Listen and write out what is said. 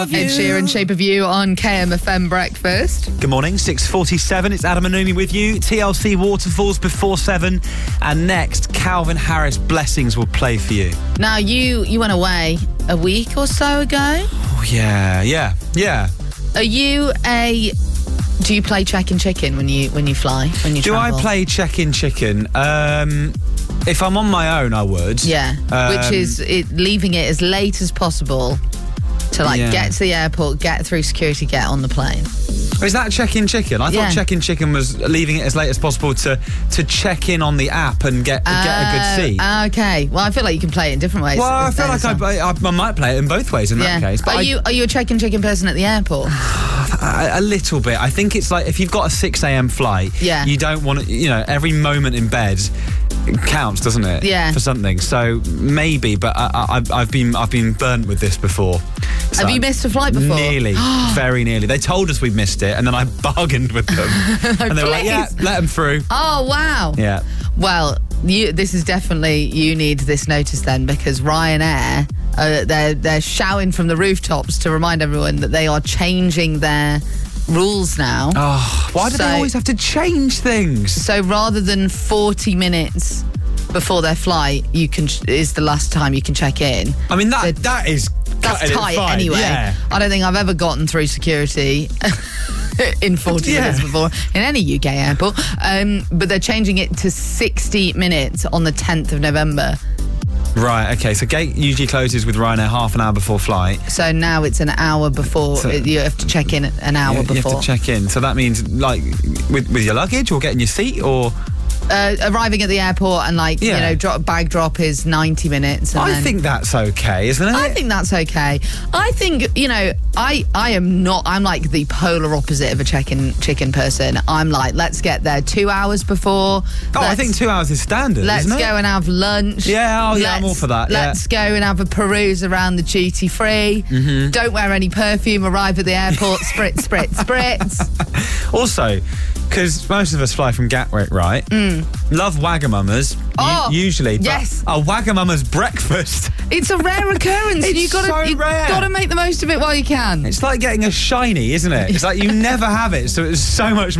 Ed Sheeran, Shape of You on KMFM Breakfast. Good morning, 6:47. It's Adam and Nomi with you. TLC Waterfalls before 7. And next, Calvin Harris Blessings will play for you. Now, you went away a week or so ago. Oh, yeah. Are you do you play check-in chicken when you fly, when you Do travel? I play check-in chicken? If I'm on my own, I would. Yeah, which is leaving it as late as possible to get to the airport, get through security, get on the plane. Is that check-in chicken? I thought check-in chicken was leaving it as late as possible to check in on the app and get a good seat. Okay. Well, I feel like you can play it in different ways. Well, I feel like I might play it in both ways in that case. But are you a check-in chicken person at the airport? A little bit. I think it's like if you've got a 6 a.m. flight, you don't want to, every moment in bed counts, doesn't it? Yeah. For something. So maybe, but I've been burnt with this before. So Have you missed a flight before? Nearly. Very nearly. They told us we missed it, and then I bargained with them. And they were like, yeah, let them through. Oh, wow. Yeah. Well, this is definitely, you need this notice then, because Ryanair, they're shouting from the rooftops to remind everyone that they are changing their rules now. Oh, why do they always have to change things? So rather than 40 minutes before their flight, is the last time you can check in. I mean, that's tight anyway. Yeah. I don't think I've ever gotten through security in 40 minutes before in any UK airport. But they're changing it to 60 minutes on the 10th of November. Right, okay, so gate usually closes with Ryanair half an hour before flight. So now it's an hour before. So you have to check in an hour before. You have to check in. So that means, like, with your luggage or getting your seat, or... arriving at the airport and bag drop is 90 minutes. And I think that's okay, isn't it? I think that's okay. I think, I am not, I'm like the polar opposite of a check-in chicken person. I'm like, let's get there 2 hours before. I think 2 hours is standard, Let's isn't it? go and have lunch. Yeah, I'm all for that. Let's go and have a peruse around the duty free. Mm-hmm. Don't wear any perfume, arrive at the airport, spritz, spritz. Also, because most of us fly from Gatwick, right? Love Wagamama's. Usually. Yes. A Wagamama's breakfast. It's a rare occurrence. It's You've rare. got to make the most of it while you can. It's like getting a shiny, isn't it? It's like you never have it, so it's so much